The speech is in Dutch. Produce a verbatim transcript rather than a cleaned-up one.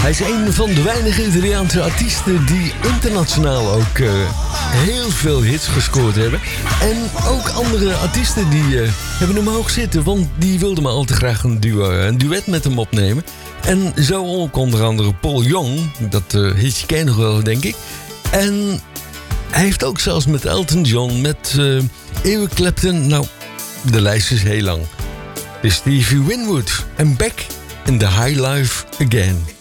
Hij is een van de weinige Italiaanse artiesten die internationaal ook uh, heel veel hits gescoord hebben. En ook andere artiesten die uh, hebben hem hoog zitten, want die wilden maar al te graag een, duo, een duet met hem opnemen. En zo ook onder andere Paul Young, dat uh, hitje ken je nog wel, denk ik. En hij heeft ook zelfs met Elton John, met uh, Eric Clapton, nou, de lijst is heel lang. Dus Stevie Winwood en Back in the High Life Again.